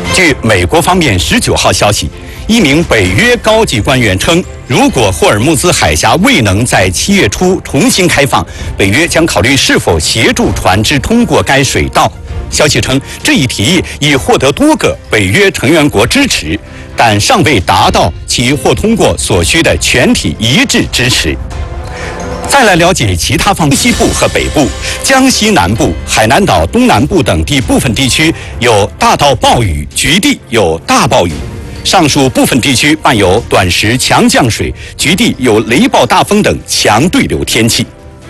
据美国方面19号消息，一名北约高级官员称，如果霍尔木兹海峡未能在7月初重新开放，北约将考虑是否协助船只通过该水道。消息称，这一提议已获得多个北约成员国支持，但尚未达到其或通过所需的全体一致支持。再来了解其他方面，西部和北部、江西南部、海南岛东南部等地部分地区有大到暴雨，局地有大暴雨。上述部分地区伴有短时强降水，局地有雷暴大风等强对流天气。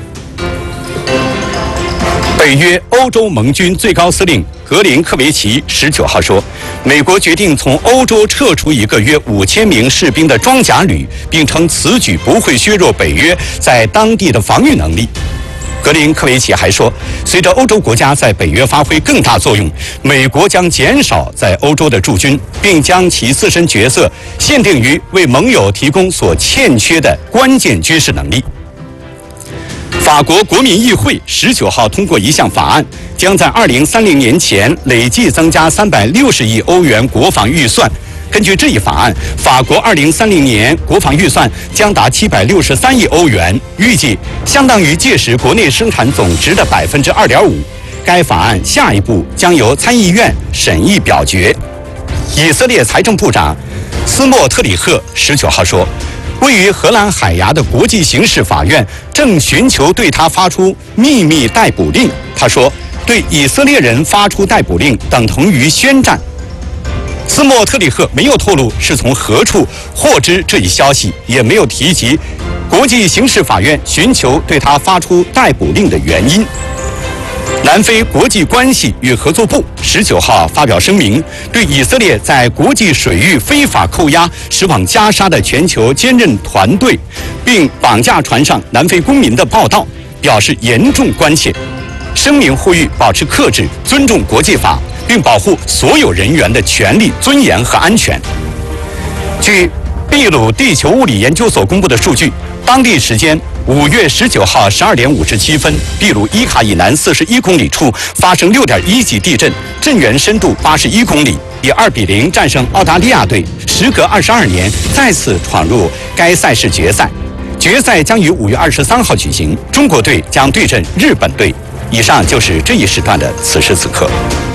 北约欧洲盟军最高司令格林科维奇19号说，美国决定从欧洲撤出一个约5000名士兵的装甲旅，并称此举不会削弱北约在当地的防御能力。格林科维奇还说，随着欧洲国家在北约发挥更大作用，美国将减少在欧洲的驻军，并将其自身角色限定于为盟友提供所欠缺的关键军事能力。法国国民议会19号通过一项法案，将在2030年前累计增加360亿欧元国防预算。根据这一法案，法国2030年国防预算将达763亿欧元，预计相当于届时国内生产总值的2.5%。该法案下一步将由参议院审议表决。以色列财政部长斯莫特里赫19号说，位于荷兰海牙的国际刑事法院正寻求对他发出秘密逮捕令。他说，对以色列人发出逮捕令等同于宣战。斯莫特里赫没有透露是从何处获知这一消息，也没有提及国际刑事法院寻求对他发出逮捕令的原因。南非国际关系与合作部19号发表声明，对以色列在国际水域非法扣押驶往加沙的全球坚韧团队，并绑架船上南非公民的报道表示严重关切。声明呼吁保持克制，尊重国际法，并保护所有人员的权利、尊严和安全。据秘鲁地球物理研究所公布的数据，当地时间5月19号12点57分，秘鲁伊卡以南41公里处发生6.1级地震，震源深度81公里，以2-0战胜澳大利亚队，时隔22年再次闯入该赛事决赛。决赛将于5月23号举行，中国队将对阵日本队。以上就是这一时段的此时此刻。